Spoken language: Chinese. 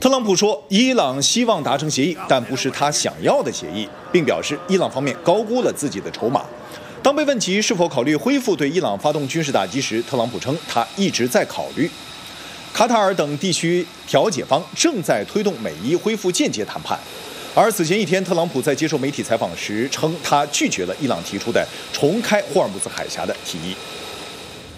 特朗普说，伊朗希望达成协议，但不是他想要的协议，并表示伊朗方面高估了自己的筹码。当被问及是否考虑恢复对伊朗发动军事打击时，特朗普称他一直在考虑。卡塔尔等地区调解方正在推动美伊恢复间接谈判。而此前一天，特朗普在接受媒体采访时称，他拒绝了伊朗提出的重开霍尔木兹海峡的提议。